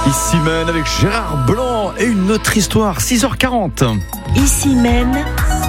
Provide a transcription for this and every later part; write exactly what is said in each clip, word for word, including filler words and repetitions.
Ici Mène avec Gérard Blanc et une autre histoire, six heures quarante. Ici Mène.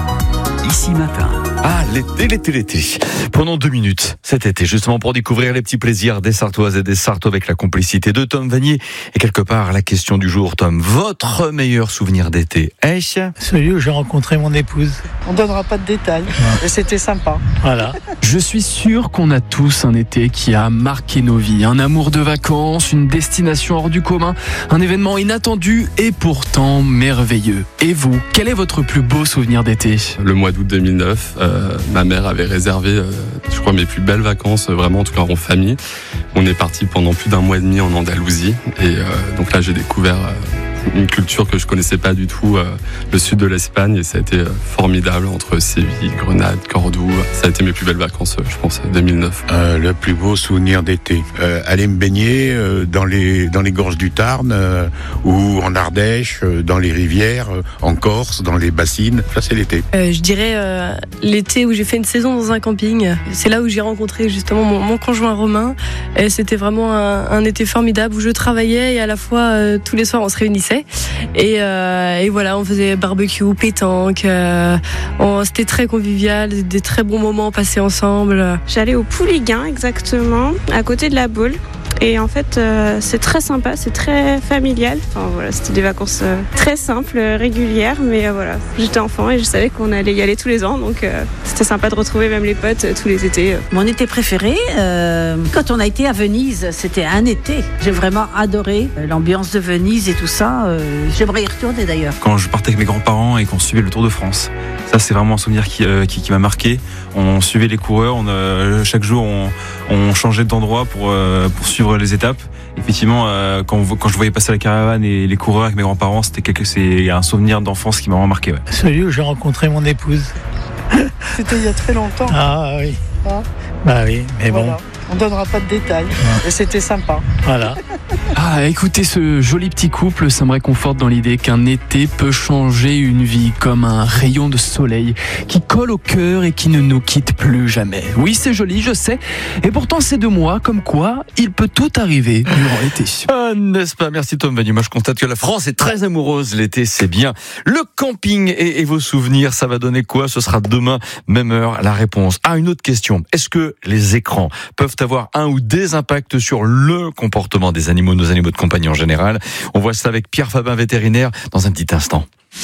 Ici Matin. Ah, l'été, l'été, l'été. Prenons deux minutes cet été, justement pour découvrir les petits plaisirs des Sartoises et des Sartois avec la complicité de Tom Vanier. Et quelque part, la question du jour, Tom, votre meilleur souvenir d'été est celui où j'ai rencontré mon épouse. On donnera pas de détails, mais c'était sympa. Voilà. Je suis sûr qu'on a tous un été qui a marqué nos vies. Un amour de vacances, une destination hors du commun, un événement inattendu et pourtant merveilleux. Et vous, quel est votre plus beau souvenir d'été ? Le mois d'août deux mille neuf, euh, ma mère avait réservé, euh, je crois, mes plus belles vacances, euh, vraiment en tout cas en famille. On est parti pendant plus d'un mois et demi en Andalousie. Et euh, donc là, j'ai découvert euh, une culture que je connaissais pas du tout, euh, le sud de l'Espagne. Et ça a été euh, formidable entre Séville, Grenade, Cordoue. Ça a été mes plus belles vacances, euh, je pense, deux mille neuf. Euh, le plus beau souvenir d'été. Euh, aller me baigner euh, dans les dans les gorges du Tarn euh, ou en Ardèche, euh, dans les rivières, euh, en Corse, dans les bassines. Ça, c'est l'été. Euh, je dirais euh, l'été où j'ai fait une saison dans un camping. C'est là où j'ai rencontré justement mon, mon conjoint Romain. Et c'était vraiment un, un été formidable où je travaillais et à la fois euh, tous les soirs on se réunissait. Et, euh, et voilà, on faisait barbecue, pétanque. Euh, on, c'était très convivial, des très bons moments passés ensemble. J'allais au Pouliguen exactement, à côté de la Baule. Et en fait, euh, c'est très sympa, c'est très familial. Enfin voilà, c'était des vacances euh, très simples, euh, régulières, mais euh, voilà, j'étais enfant et je savais qu'on allait y aller tous les ans, donc euh, c'était sympa de retrouver même les potes euh, tous les étés. Euh. Mon été préféré, euh, quand on a été à Venise, c'était un été. J'ai vraiment adoré l'ambiance de Venise et tout ça. Euh, j'aimerais y retourner d'ailleurs. Quand je partais avec mes grands-parents et qu'on suivait le Tour de France, ça c'est vraiment un souvenir qui, euh, qui, qui m'a marqué. On suivait les coureurs, on, euh, chaque jour on, on changeait d'endroit pour, euh, pour suivre les étapes. Effectivement, euh, quand, quand je voyais passer la caravane et les coureurs avec mes grands-parents, c'était quelque, c'est un souvenir d'enfance qui m'a vraiment marqué. Ouais. Celui où j'ai rencontré mon épouse. C'était il y a très longtemps. Ah oui. Ah. Bah oui, mais Voilà. bon. On donnera pas de détails, mais c'était sympa. Voilà. Ah, écoutez ce joli petit couple, ça me réconforte dans l'idée qu'un été peut changer une vie comme un rayon de soleil qui colle au cœur et qui ne nous quitte plus jamais. Oui, c'est joli, je sais, et pourtant c'est de moi, comme quoi il peut tout arriver durant l'été. Ah, n'est-ce pas? Merci Tom Vanier. Moi je constate que la France est très amoureuse. L'été c'est bien. Le camping et, et vos souvenirs, ça va donner quoi? Ce sera demain, même heure, la réponse. Ah, une autre question. Est-ce que les écrans peuvent avoir un ou des impacts sur le comportement des animaux, nos animaux de compagnie en général? On voit ça avec Pierre Fabin, vétérinaire, dans un petit instant.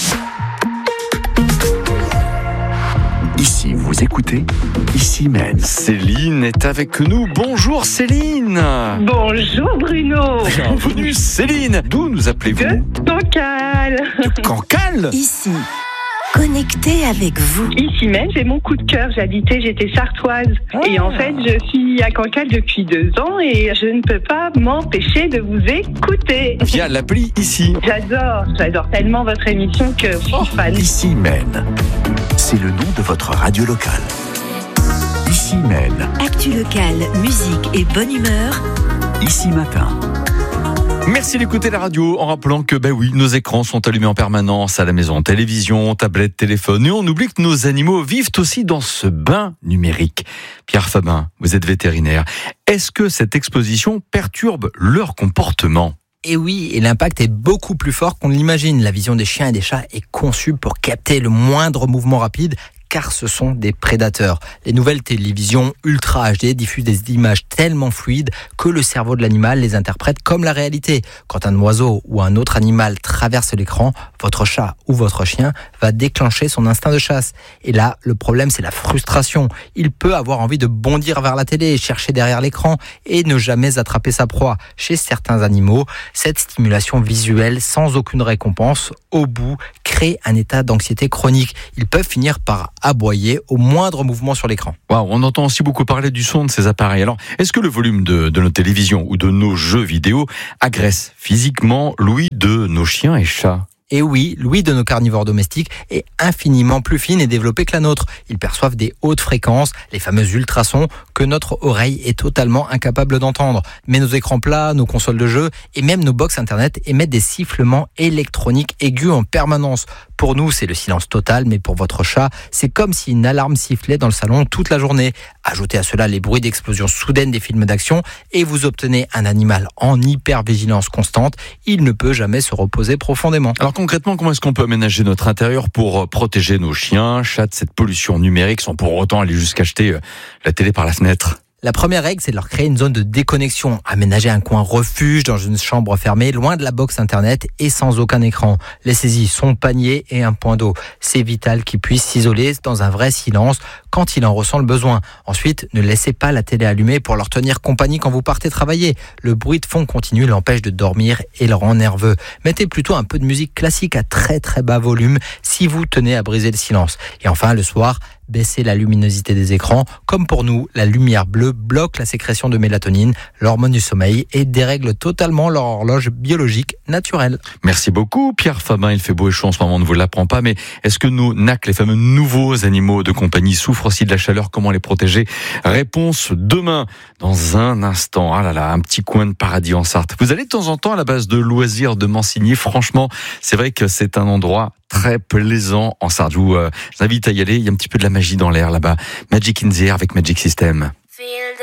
Ici, vous écoutez Ici Mène. Céline est avec nous. Bonjour Céline. Bonjour Bruno. Bienvenue Céline. D'où nous appelez-vous? De Cancale. De Cancale. Ici, connecté avec vous. Ici même, c'est mon coup de cœur. J'habitais, j'étais sartoise. Ah. Et en fait, je suis à Cancale depuis deux ans et je ne peux pas m'empêcher de vous écouter. Via l'appli Ici. J'adore, j'adore tellement votre émission que je suis fan. Ici Mène. C'est le nom de votre radio locale. Ici Mène. Actu locale, musique et bonne humeur. Ici Matin. Merci d'écouter la radio en rappelant que ben oui, nos écrans sont allumés en permanence à la maison, télévision, tablette, téléphone, et on oublie que nos animaux vivent aussi dans ce bain numérique. Pierre Fabin, vous êtes vétérinaire. Est-ce que cette exposition perturbe leur comportement ? Et oui, et l'impact est beaucoup plus fort qu'on l'imagine. La vision des chiens et des chats est conçue pour capter le moindre mouvement rapide, car ce sont des prédateurs. Les nouvelles télévisions Ultra H D diffusent des images tellement fluides que le cerveau de l'animal les interprète comme la réalité. Quand un oiseau ou un autre animal traverse l'écran, votre chat ou votre chien va déclencher son instinct de chasse. Et là, le problème, c'est la frustration. Il peut avoir envie de bondir vers la télé, chercher derrière l'écran et ne jamais attraper sa proie. Chez certains animaux, cette stimulation visuelle sans aucune récompense, au bout, crée un état d'anxiété chronique. Ils peuvent finir par aboyer au moindre mouvement sur l'écran. Wow, on entend aussi beaucoup parler du son de ces appareils. Alors, est-ce que le volume de, de nos télévisions ou de nos jeux vidéo agresse physiquement l'ouïe de nos chiens et chats ? Et oui, l'ouïe de nos carnivores domestiques est infiniment plus fine et développée que la nôtre. Ils perçoivent des hautes fréquences, les fameux ultrasons, que notre oreille est totalement incapable d'entendre. Mais nos écrans plats, nos consoles de jeux et même nos box internet émettent des sifflements électroniques aigus en permanence. Pour nous, c'est le silence total, mais pour votre chat, c'est comme si une alarme sifflait dans le salon toute la journée. Ajoutez à cela les bruits d'explosion soudaine des films d'action et vous obtenez un animal en hypervigilance constante. Il ne peut jamais se reposer profondément. Alors concrètement, comment est-ce qu'on peut aménager notre intérieur pour protéger nos chiens, chats de cette pollution numérique sans pour autant aller jusqu'à jeter la télé par la fenêtre ? La première règle, c'est de leur créer une zone de déconnexion. Aménager un coin refuge dans une chambre fermée, loin de la box internet et sans aucun écran. Laissez-y son panier et un point d'eau. C'est vital qu'ils puissent s'isoler dans un vrai silence quand il en ressent le besoin. Ensuite, ne laissez pas la télé allumée pour leur tenir compagnie quand vous partez travailler. Le bruit de fond continu l'empêche de dormir et le rend nerveux. Mettez plutôt un peu de musique classique à très très bas volume si vous tenez à briser le silence. Et enfin, le soir, baissez la luminosité des écrans. Comme pour nous, la lumière bleue bloque la sécrétion de mélatonine, l'hormone du sommeil, et dérègle totalement leur horloge biologique naturelle. Merci beaucoup Pierre Fabin, il fait beau et chaud en ce moment, on ne vous l'apprend pas, mais est-ce que nos N A C, les fameux nouveaux animaux de compagnie, souffrent aussi de la chaleur? Comment les protéger? Réponse demain, dans un instant. Ah là là, un petit coin de paradis en Sarthe. Vous allez de temps en temps à la base de loisirs de Mansigny. Franchement, c'est vrai que c'est un endroit très plaisant en Sarthe. Je vous euh, invite à y aller. Il y a un petit peu de la magie dans l'air là-bas. Magic in the Air avec Magic System.